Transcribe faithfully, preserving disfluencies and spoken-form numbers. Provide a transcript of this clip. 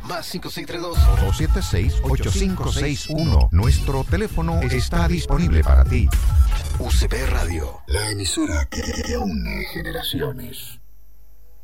Más cinco seis tres dos dos siete seis, ocho cinco seis uno. Nuestro teléfono está disponible para ti. U C P Radio, la emisora que une generaciones.